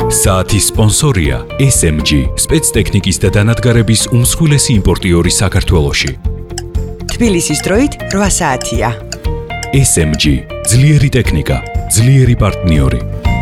საათის სპონსორია SMG, სპეცტექნიკის და დანადგარების უმსხვილესი იმპორტიორი საქართველოში. თბილისის დროით 8 საათია. SMG, ძლიერი ტექნიკა, ძლიერი პარტნიორი.